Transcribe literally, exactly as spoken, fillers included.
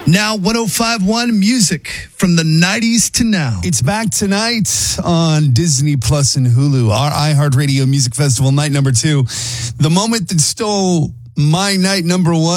Now one oh five point one music from the nineties to now. It's back tonight on Disney Plus and Hulu, our iHeartRadio Music Festival night number two. The moment that stole my night number one.